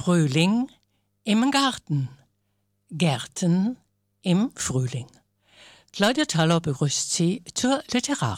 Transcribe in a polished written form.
Frühling im Garten. Gärten im Frühling. Claudia Thaller begrüßt Sie zur Literarik.